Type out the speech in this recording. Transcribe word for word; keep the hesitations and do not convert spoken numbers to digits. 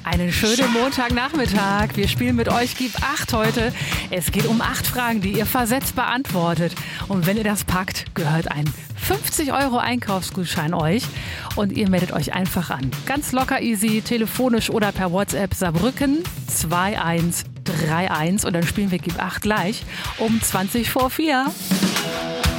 Einen schönen Montagnachmittag. Wir spielen mit euch Gib acht heute. Es geht um acht Fragen, die ihr versetzt beantwortet. Und wenn ihr das packt, gehört ein fünfzig Euro Einkaufsgutschein euch. Und ihr meldet euch einfach an. Ganz locker easy, telefonisch oder per WhatsApp Saarbrücken zwei eins drei eins. Und dann spielen wir Gib acht gleich um zwanzig vor vier.